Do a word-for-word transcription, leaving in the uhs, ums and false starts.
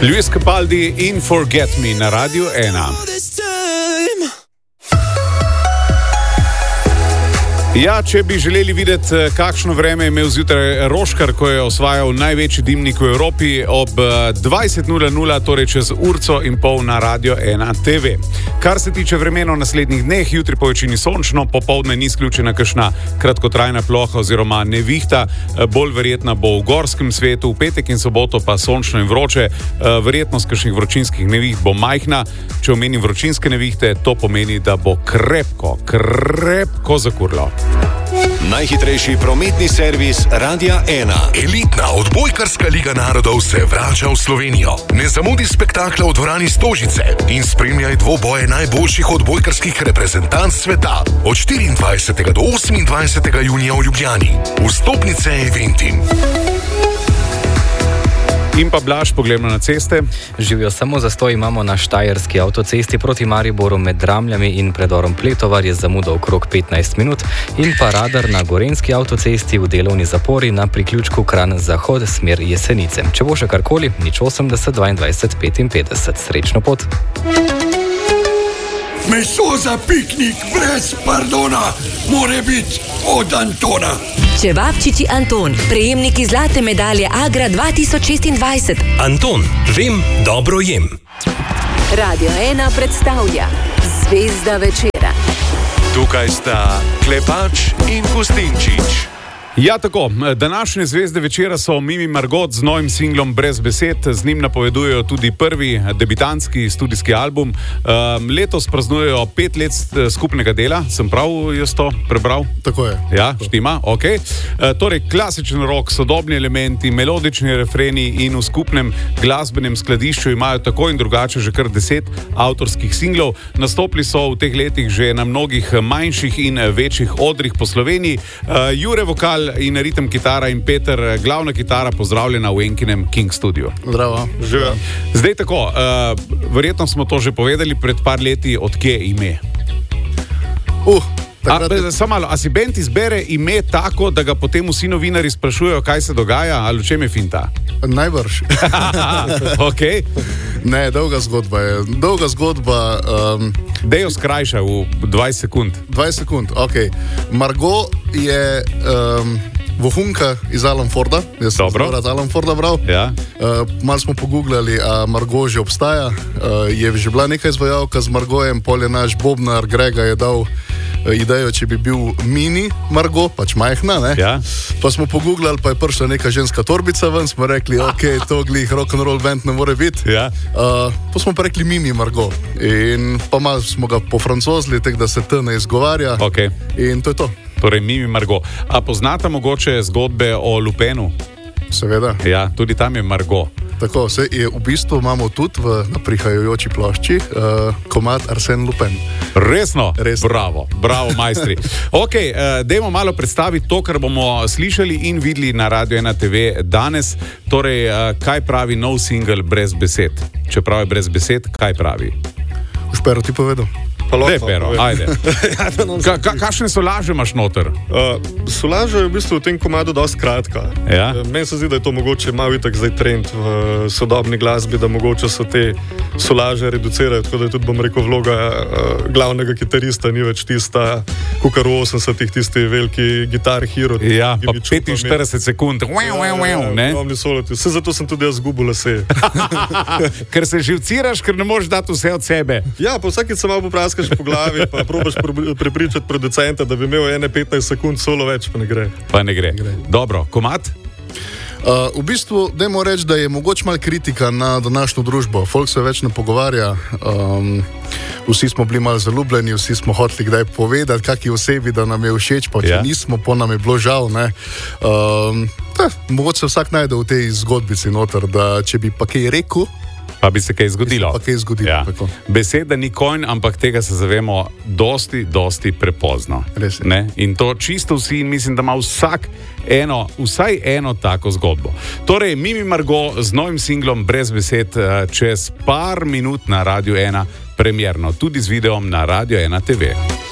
Luis Capaldi in Forget Me na Radiu ena. Ja, če bi želeli videti, kakšno vreme je imel zjutraj Roškar, ko je osvajal največji dimnik v Evropi ob dvajset nula nula, torej čez urco in pol na Radio ena T V. Kar se tiče vremena v naslednjih dneh, jutri po večini sončno, popoldne ni izključena kakšna kratkotrajna ploha oziroma nevihta, bolj verjetna bo v gorskem svetu, v petek in soboto pa sončno in vroče, verjetnost kakšnih vročinskih neviht bo majhna. Če omenim vročinske nevihte, to pomeni, da bo krepko, krepko zakurlo. Najhitrejši prometni servis Radia ena. Elitna odbojkarska liga narodov se vrača v Slovenijo. Ne zamudi spektakla v dvorani Stožice in spremljaj dvoboje najboljših odbojkarskih reprezentanc sveta od štiriindvajsetega do osemindvajsetega junija v Ljubljani. Vstopnice Eventim. In pa Blaž, pogledamo na ceste. Živijo samo zastoj imamo na štajerski avtocesti proti Mariboru med Dramljami in predorom Pletovar je zamuda okrog petnajst minut in pa radar na gorenski avtocesti v delovni zapori na priključku Kranj-Zahod smer Jesenice. Če bo še karkoli, nič osemdeset dvaindvajset petinpetdeset. Srečno pot! Meso za piknik brez pardona more biti od Antona. Čevapčiči Anton, prejemniki zlate medalje Agra dva tisoč šestindvajset. Anton, vem, dobro jem. Radio ena predstavlja Zvezda večera. Tukaj sta Klepač in Gustinčič. Ja, tako. Današnje zvezde večera so Mimi Margot z novim singlom Brez besed. Z njim napovedujejo tudi prvi debitantski studijski album. Um, letos praznujejo pet let skupnega dela. Sem prav jaz to prebral? Tako je. Ja, štima, ok. Uh, torej, klasičen rock, sodobni elementi, melodični refreni in v skupnem glasbenem skladišču imajo tako in drugače že kar deset avtorskih singlov. Nastopili so v teh letih že na mnogih manjših in večjih odrih po Sloveniji. Uh, Jure vokal in ritem kitara in Peter glavna kitara, pozdravljena v Enkinem King Studiu. Zdravo. Živijo. Zdaj tako, uh, verjetno smo to že povedali pred par leti, od kje ime. Uh, a, samo malo, a si bend izbere ime tako, da ga potem vsi novinari sprašujejo, kaj se dogaja, ali v čem je finta? Najbrž. Ok. Ne, dolga zgodba je. Dolga zgodba... Um, Dejo skrajša v dvajset sekund. dvajset sekund, ok. Margot je um, vohunka iz Alan Forda. Jaz sem zelo Alan Forda bral. Ja. Uh, malo smo pogooglali, a Margot že obstaja. Uh, je že bila nekaj izvajalka z Margojem, pol je naš bobnar Grega je dal uh, idejo, če bi bil mini Margot, pač majhna, ne? Ja. Pa smo pogooglali, pa je prišla neka ženska torbica ven, smo rekli, ok, to glih rock'n'roll band ne more biti. Ja. Uh, pa smo pa rekli Mimi Margot. In pa malo smo ga pofrancozili, tako da se T ne izgovarja. Okay. In to je to. Torej Mimi Margot. A poznate mogoče zgodbe o Lupenu? Seveda. Ja, tudi tam je Margot. Tako, se je v bistvu imamo tudi v prihajajoči plošči uh, komad Arsène Lupin. Resno? Resno. Bravo, bravo majstri. Ok, uh, dajmo malo predstaviti to, kar bomo slišali in videli na Radio ena T V danes. Torej, uh, kaj pravi nov single Brez besed? Čeprav je brez besed, kaj pravi? Už Pero ti povedal. Ne, Pero, ajde. Ka, ka, kakšne solaže imaš noter? Uh, solaža je v bistvu v tem komadu dosti kratka. Ja? Uh, meni se zdi, da je to mogoče malo itak zdaj trend v uh, sodobni glasbi, da mogoče so te solaže reducirajo, tako da je tudi, bom rekel, vloga uh, glavnega kitarista ni več tista, kakor v osemdesetih, tisti veliki gitar hero. Ja, pa petinštirideset sekund. Wow, wow, wow, ne? Vse zato sem tudi jaz zgubil lase. Ker se živciraš, ker ne moreš dati vse od sebe. Ja, pa vsakič se malo popraskaš po glavi, pa probaš prepričati producenta, da bi imel ene petnajst sekund solo več, pa ne gre. Pa ne gre. gre. Dobro, komad? Uh, v bistvu, dajmo reči, da je mogoče malo kritika na današnjo družbo. Folk se več ne pogovarja. Um, vsi smo bili malo zaljubljeni, vsi smo hoteli kdaj povedati, kakšni osebi, da nam je všeč, pa če ja. nismo, pa nam je bilo žal. Um, da, mogoče se vsak najde v tej zgodbici noter, da če bi pa kaj rekel, pa bi se kaj zgodilo. Pa kaj zgodilo, ja. tako. Beseda ni konj, ampak tega se zavemo dosti, dosti prepozno. Res je. Ne? In to čisto vsi, in mislim, da ima vsak eno, vsaj eno tako zgodbo. Torej, Mimi Margot z novim singlom Brez besed čez par minut na Radio ena, premierno tudi z videom na Radio ena T V.